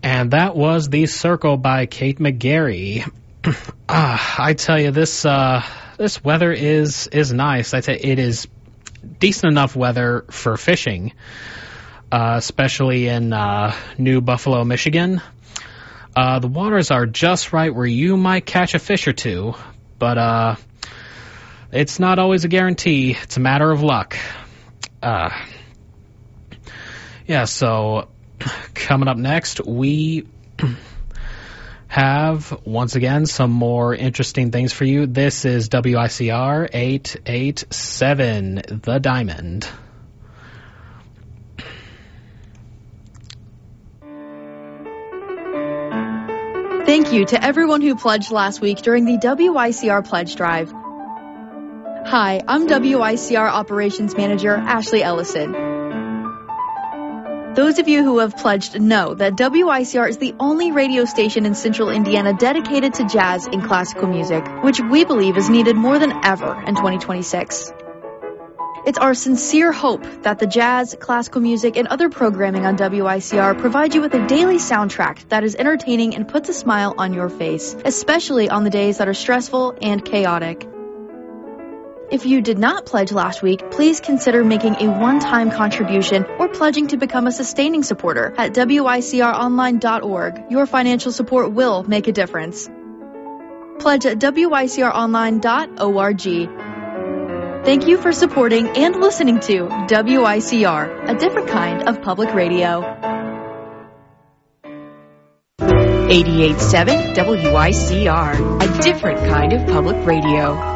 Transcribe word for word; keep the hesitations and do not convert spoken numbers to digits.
And that was The Circle by Kate McGarry. ah, I tell you, this uh, this weather is is nice. I tell you, it is decent enough weather for fishing, uh, especially in uh, New Buffalo, Michigan. Uh, the waters are just right where you might catch a fish or two, but uh, it's not always a guarantee. It's a matter of luck. Uh, yeah, so coming up next, we have, once again, some more interesting things for you. This is W I C R eight eighty-seven, The Diamond. Thank you to everyone who pledged last week during the W I C R Pledge Drive. Hi, I'm W I C R Operations Manager Ashley Ellison. Those of you who have pledged know that W I C R is the only radio station in central Indiana dedicated to jazz and classical music, which we believe is needed more than ever in twenty twenty-six. It's our sincere hope that the jazz, classical music, and other programming on W I C R provide you with a daily soundtrack that is entertaining and puts a smile on your face, especially on the days that are stressful and chaotic. If you did not pledge last week, please consider making a one-time contribution or pledging to become a sustaining supporter at W I C R online dot org. Your financial support will make a difference. Pledge at W I C R online dot org. Thank you for supporting and listening to W I C R, a different kind of public radio. eighty-eight point seven W I C R, a different kind of public radio.